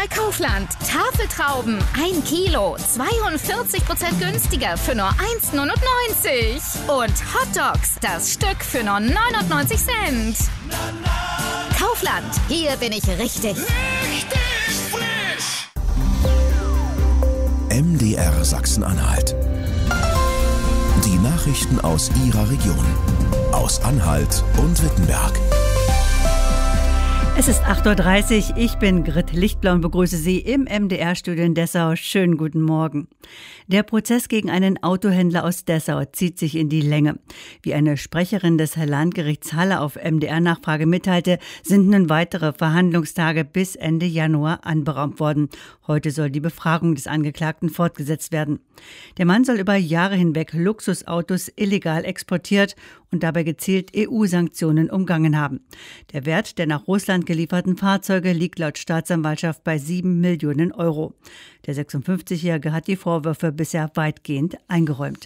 bei Kaufland. Tafeltrauben 1 Kilo, 42% günstiger für nur 1,99 €. Und Hotdogs, das Stück für nur 99 Cent. Kaufland, hier bin ich richtig. Richtig frisch! MDR Sachsen-Anhalt. Die Nachrichten aus Ihrer Region. Aus Anhalt und Wittenberg. Es ist 8:30 Uhr, ich bin Grit Lichtblau und begrüße Sie im MDR-Studio in Dessau. Schönen guten Morgen. Der Prozess gegen einen Autohändler aus Dessau zieht sich in die Länge. Wie eine Sprecherin des Landgerichts Halle auf MDR-Nachfrage mitteilte, sind nun weitere Verhandlungstage bis Ende Januar anberaumt worden. Heute soll die Befragung des Angeklagten fortgesetzt werden. Der Mann soll über Jahre hinweg Luxusautos illegal exportiert und dabei gezielt EU-Sanktionen umgangen haben. Der Wert der nach Russland gelieferten Fahrzeuge liegt laut Staatsanwaltschaft bei 7 Millionen €. Der 56-Jährige hat die Vorwürfe bisher weitgehend eingeräumt.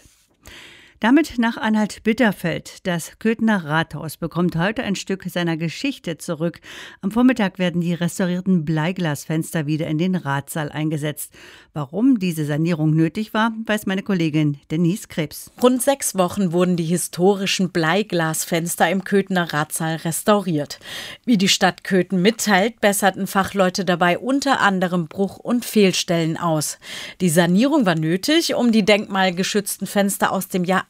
Damit nach Anhalt-Bitterfeld. Das Köthener Rathaus bekommt heute ein Stück seiner Geschichte zurück. Am Vormittag werden die restaurierten Bleiglasfenster wieder in den Ratssaal eingesetzt. Warum diese Sanierung nötig war, weiß meine Kollegin Denise Krebs. Rund 6 Wochen wurden die historischen Bleiglasfenster im Köthener Ratssaal restauriert. Wie die Stadt Köthen mitteilt, besserten Fachleute dabei unter anderem Bruch- und Fehlstellen aus. Die Sanierung war nötig, um die denkmalgeschützten Fenster aus dem Jahr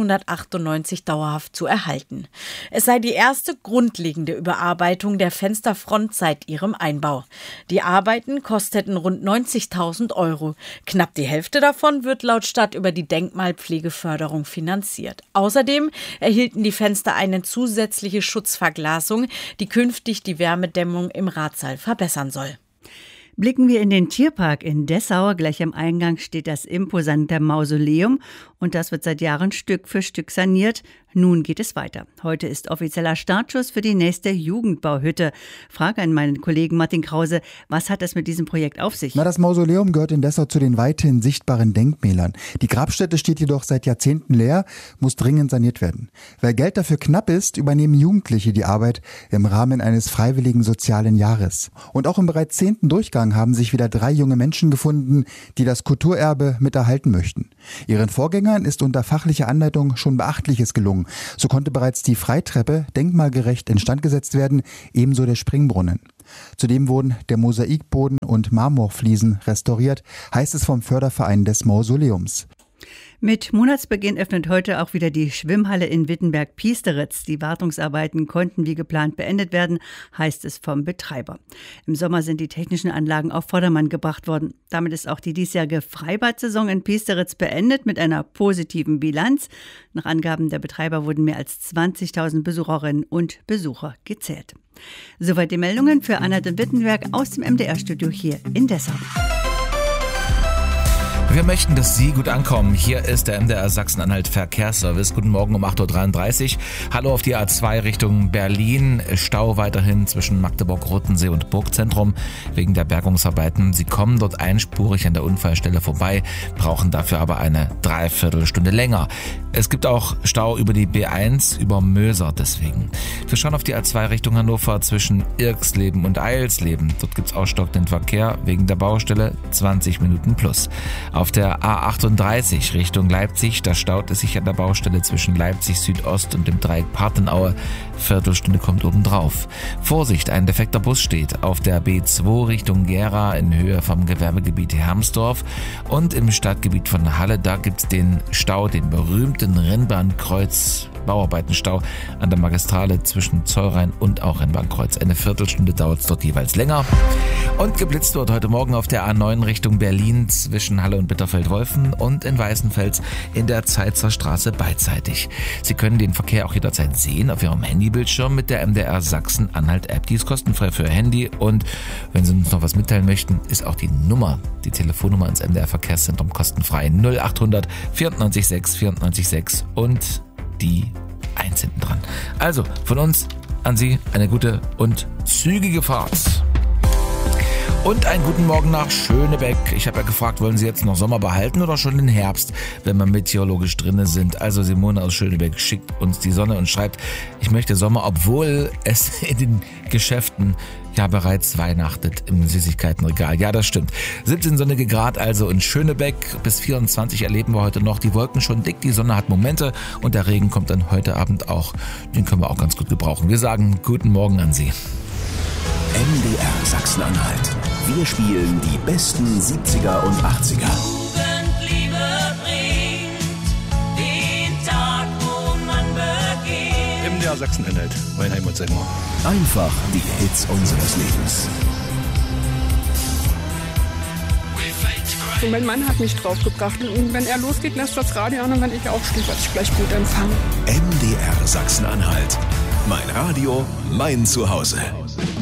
1898 dauerhaft zu erhalten. Es sei die erste grundlegende Überarbeitung der Fensterfront seit ihrem Einbau. Die Arbeiten kosteten rund 90.000 €. Knapp die Hälfte davon wird laut Stadt über die Denkmalpflegeförderung finanziert. Außerdem erhielten die Fenster eine zusätzliche Schutzverglasung, die künftig die Wärmedämmung im Ratssaal verbessern soll. Blicken wir in den Tierpark in Dessau. Gleich am Eingang steht das imposante Mausoleum und das wird seit Jahren Stück für Stück saniert. Nun geht es weiter. Heute ist offizieller Startschuss für die nächste Jugendbauhütte. Frage an meinen Kollegen Martin Krause, was hat es mit diesem Projekt auf sich? Das Mausoleum gehört in Dessau zu den weithin sichtbaren Denkmälern. Die Grabstätte steht jedoch seit Jahrzehnten leer, muss dringend saniert werden. Weil Geld dafür knapp ist, übernehmen Jugendliche die Arbeit im Rahmen eines freiwilligen sozialen Jahres. Und auch im bereits 10. Durchgang haben sich wieder 3 junge Menschen gefunden, die das Kulturerbe mit erhalten möchten. Ihren Vorgängern ist unter fachlicher Anleitung schon Beachtliches gelungen. So konnte bereits die Freitreppe denkmalgerecht instand gesetzt werden, ebenso der Springbrunnen. Zudem wurden der Mosaikboden und Marmorfliesen restauriert, heißt es vom Förderverein des Mausoleums. Mit Monatsbeginn öffnet heute auch wieder die Schwimmhalle in Wittenberg-Piesteritz. Die Wartungsarbeiten konnten wie geplant beendet werden, heißt es vom Betreiber. Im Sommer sind die technischen Anlagen auf Vordermann gebracht worden. Damit ist auch die diesjährige Freibad-Saison in Piesteritz beendet mit einer positiven Bilanz. Nach Angaben der Betreiber wurden mehr als 20.000 Besucherinnen und Besucher gezählt. Soweit die Meldungen für Anhalt und Wittenberg aus dem MDR-Studio hier in Dessau. Wir möchten, dass Sie gut ankommen. Hier ist der MDR Sachsen-Anhalt Verkehrsservice. Guten Morgen um 8:33 Uhr. Hallo auf die A2 Richtung Berlin. Stau weiterhin zwischen Magdeburg-Rottensee und Burgzentrum wegen der Bergungsarbeiten. Sie kommen dort einspurig an der Unfallstelle vorbei, brauchen dafür aber eine Dreiviertelstunde länger. Es gibt auch Stau über die B1 über Möser deswegen. Wir schauen auf die A2 Richtung Hannover zwischen Irxleben und Eilsleben. Dort gibt es ausstockenden Verkehr wegen der Baustelle, 20 Minuten plus. Auf der A38 Richtung Leipzig, da staut es sich an der Baustelle zwischen Leipzig Südost und dem Dreieck Partenauer. Viertelstunde kommt obendrauf. Vorsicht, ein defekter Bus steht auf der B2 Richtung Gera in Höhe vom Gewerbegebiet Hermsdorf und im Stadtgebiet von Halle, da gibt's den Stau, den berühmten Rennbahnkreuz Bauarbeitenstau an der Magistrale zwischen Zollrhein und auch Rennbahnkreuz. Eine Viertelstunde dauert es dort jeweils länger. Und geblitzt wird heute Morgen auf der A9 Richtung Berlin zwischen Halle und Bitterfeld-Wolfen und in Weißenfels in der Zeitzer Straße beidseitig. Sie können den Verkehr auch jederzeit sehen auf Ihrem Handybildschirm mit der MDR Sachsen-Anhalt-App. Die ist kostenfrei für Ihr Handy und wenn Sie uns noch was mitteilen möchten, ist auch die Telefonnummer ins MDR Verkehrszentrum kostenfrei. 0800 94 6 94 6 und die 1 hinten dran. Also von uns an Sie eine gute und zügige Fahrt. Und einen guten Morgen nach Schönebeck. Ich habe ja gefragt, wollen Sie jetzt noch Sommer behalten oder schon den Herbst, wenn wir meteorologisch drinne sind? Also Simone aus Schönebeck schickt uns die Sonne und schreibt, ich möchte Sommer, obwohl es in den Geschäften ja bereits weihnachtet im Süßigkeitenregal. Ja, das stimmt. 17 sonnige Grad also in Schönebeck. Bis 24 erleben wir heute noch. Die Wolken schon dick, die Sonne hat Momente und der Regen kommt dann heute Abend auch. Den können wir auch ganz gut gebrauchen. Wir sagen guten Morgen an Sie. MDR Sachsen-Anhalt. Wir spielen die besten 70er und 80er. Jugendliebe bringt den Tag, wo man beginnt. MDR Sachsen-Anhalt, mein Heimatsender. Einfach die Hits unseres Lebens. Und mein Mann hat mich draufgebracht. Und wenn er losgeht, lässt das Radio an und wenn ich aufstehe, werde ich gleich gut empfangen. MDR Sachsen-Anhalt. Mein Radio, mein Zuhause.